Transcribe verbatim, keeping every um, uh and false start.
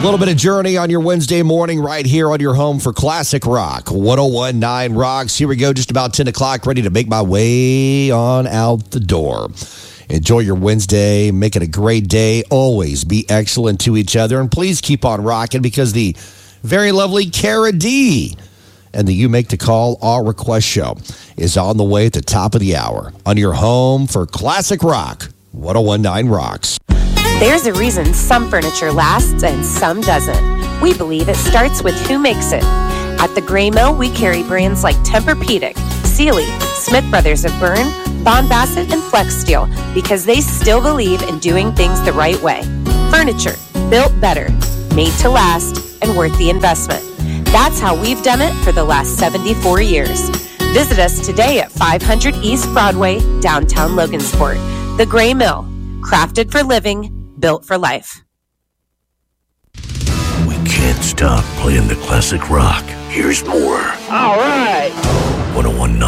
little bit of Journey on your Wednesday morning right here on your home for Classic Rock. one oh one point nine Rocks. Here we go, just about ten o'clock, ready to make my way on out the door. Enjoy your Wednesday. Make it a great day. Always be excellent to each other. And please keep on rocking because the very lovely Cara D and the You Make the Call All Request show is on the way at the top of the hour on your home for Classic Rock. one oh one point nine Rocks. There's a reason some furniture lasts and some doesn't. We believe it starts with who makes it. At the Gray Mill, we carry brands like Tempur-Pedic, Sealy, Smith Brothers of Bern, Bond Bassett, and Flex Steel because they still believe in doing things the right way. Furniture built better, made to last, and worth the investment. That's how we've done it for the last seventy-four years. Visit us today at five hundred East Broadway, downtown Logansport. The Gray Mill, crafted for living, built for life. We can't stop playing the classic rock. Here's more. All right. one oh one point nine